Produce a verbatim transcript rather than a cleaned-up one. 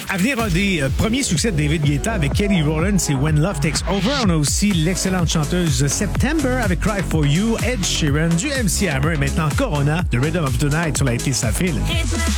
À venir, un des euh, premiers succès de David Guetta avec Kelly Rowland, c'est When Love Takes Over. On a aussi l'excellente chanteuse September avec Cry For You, Ed Sheeran, du M C Hammer et maintenant Corona, The Rhythm of the Night sur la T S A Fil.